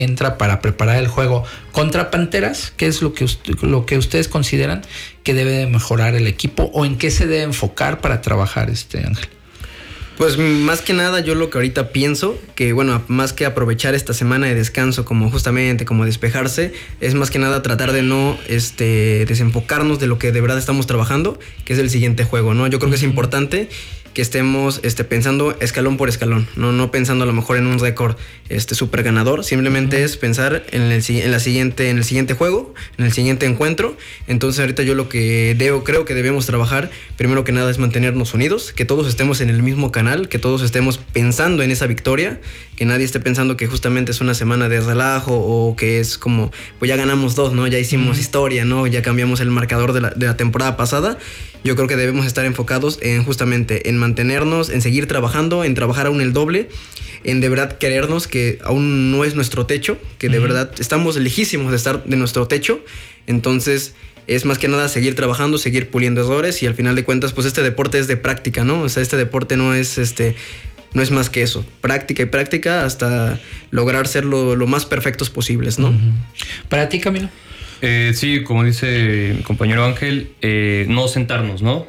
entra para preparar el juego contra Panteras? ¿Qué es lo que ustedes consideran que debe de mejorar el equipo o en qué se debe enfocar para trabajar, Ángel? Pues más que nada yo lo que ahorita pienso, que bueno, más que aprovechar esta semana de descanso como justamente como despejarse, es más que nada tratar de no desenfocarnos de lo que de verdad estamos trabajando, que es el siguiente juego, ¿no? Yo creo que es importante que estemos pensando escalón por escalón, no pensando a lo mejor en un récord súper ganador, simplemente es pensar en el siguiente juego, en el siguiente encuentro. Entonces ahorita yo lo que creo que debemos trabajar, primero que nada, es mantenernos unidos, que todos estemos en el mismo canal, que todos estemos pensando en esa victoria, que nadie esté pensando que justamente es una semana de relajo o que es como, pues ya ganamos 2, ¿no? Ya hicimos historia, ¿no? Ya cambiamos el marcador de la temporada pasada. Yo creo que debemos estar enfocados en justamente en mantenernos, en seguir trabajando, en trabajar aún el doble, en de verdad querernos, que aún no es nuestro techo, que de verdad estamos lejísimos de estar de nuestro techo. Entonces es más que nada seguir trabajando, seguir puliendo errores y al final de cuentas pues este deporte es de práctica, ¿no? O sea, este deporte no es no es más que eso, práctica y práctica hasta lograr ser lo más perfectos posibles, ¿no? ¿Para ti, Camilo? Sí, como dice mi compañero Ángel, no sentarnos, ¿no?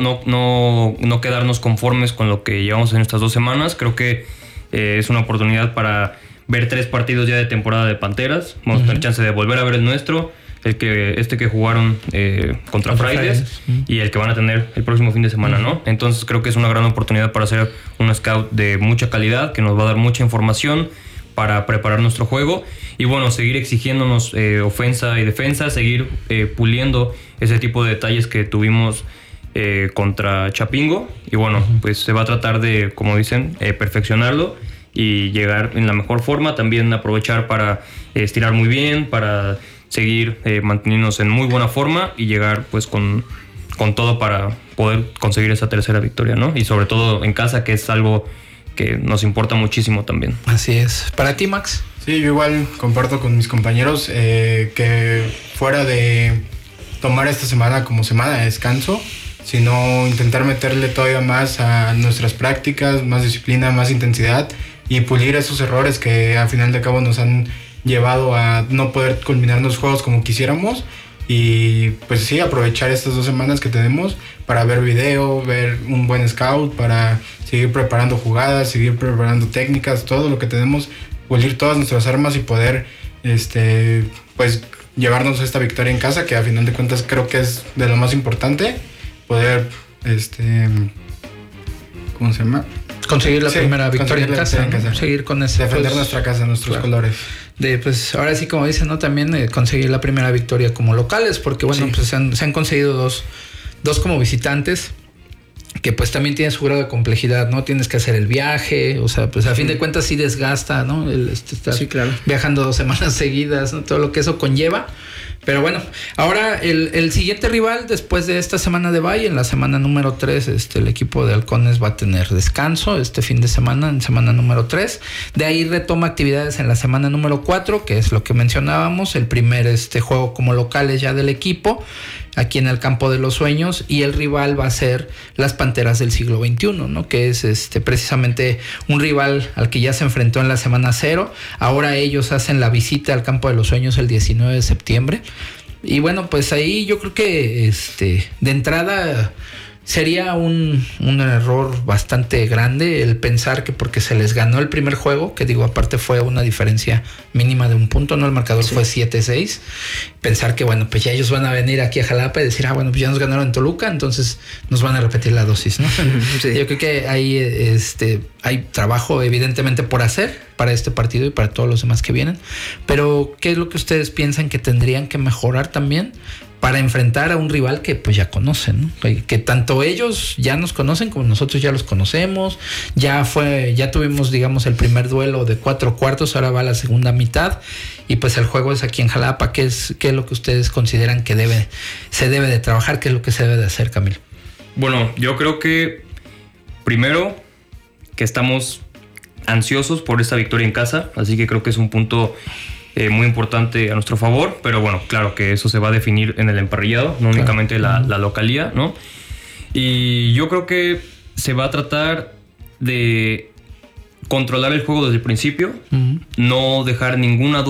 No quedarnos conformes con lo que llevamos en estas 2 semanas. Creo que es una oportunidad para ver 3 partidos ya de temporada de Panteras. Vamos a tener chance de volver a ver el nuestro, que jugaron contra Fraides y el que van a tener el próximo fin de semana, ¿no? Entonces creo que es una gran oportunidad para hacer un scout de mucha calidad que nos va a dar mucha información para preparar nuestro juego y bueno, seguir exigiéndonos ofensa y defensa, seguir puliendo ese tipo de detalles que tuvimos contra Chapingo y bueno, pues se va a tratar de, como dicen, perfeccionarlo y llegar en la mejor forma, también aprovechar para estirar muy bien, para seguir manteniéndonos en muy buena forma y llegar pues con todo para poder conseguir esa tercera victoria, ¿no? Y sobre todo en casa, que es algo que nos importa muchísimo también. Así es. ¿Para ti, Max? Sí, yo igual comparto con mis compañeros que fuera de tomar esta semana como semana de descanso, sino intentar meterle todavía más a nuestras prácticas, más disciplina, más intensidad y pulir esos errores que al final de cabo nos han llevado a no poder culminar los juegos como quisiéramos. Y pues sí, aprovechar estas 2 semanas que tenemos para ver video, ver un buen scout, para seguir preparando jugadas, seguir preparando técnicas, todo lo que tenemos, pulir todas nuestras armas y poder pues llevarnos esta victoria en casa, que a final de cuentas creo que es de lo más importante, poder ¿cómo se llama? Conseguir la primera victoria en casa, ¿no? Seguir con ese defender nuestra casa, nuestros colores. Pues ahora sí, como dicen, ¿no? También conseguir la primera victoria como locales, porque bueno, pues se han conseguido dos como visitantes, que pues también tiene su grado de complejidad, ¿no? Tienes que hacer el viaje, o sea, pues a fin de cuentas sí desgasta, ¿no? Estar viajando 2 semanas seguidas, ¿no? Todo lo que eso conlleva. Pero bueno, ahora el siguiente rival después de esta semana de bye, en la semana número 3, el equipo de Halcones va a tener descanso este fin de semana, en semana número 3. De ahí retoma actividades en la semana número 4, que es lo que mencionábamos, el primer juego como locales ya del equipo, aquí en el Campo de los Sueños, y el rival va a ser las Panteras del siglo XXI, ¿no? Que es precisamente un rival al que ya se enfrentó en la semana 0. Ahora ellos hacen la visita al Campo de los Sueños el 19 de septiembre. Y bueno, pues ahí yo creo que de entrada sería un error bastante grande el pensar que porque se les ganó el primer juego, que digo, aparte fue una diferencia mínima de 1 punto, ¿no? El marcador fue 7-6. Pensar que, bueno, pues ya ellos van a venir aquí a Jalapa y decir, bueno, pues ya nos ganaron en Toluca, entonces nos van a repetir la dosis, ¿no? Sí. Yo creo que ahí hay trabajo evidentemente por hacer para este partido y para todos los demás que vienen. Pero, ¿qué es lo que ustedes piensan que tendrían que mejorar también para enfrentar a un rival que pues ya conocen, ¿no? Que tanto ellos ya nos conocen como nosotros ya los conocemos? Ya tuvimos, digamos, el primer duelo de 4 cuartos, ahora va la segunda mitad y pues el juego es aquí en Jalapa. ¿Qué es lo que ustedes consideran que se debe de trabajar? ¿Qué es lo que se debe de hacer, Camilo? Bueno, yo creo que primero que estamos ansiosos por esta victoria en casa, así que creo que es un punto muy importante a nuestro favor, pero bueno, claro que eso se va a definir en el emparrillado, no únicamente la localía, ¿no? Y yo creo que se va a tratar de controlar el juego desde el principio, no dejar ninguna duda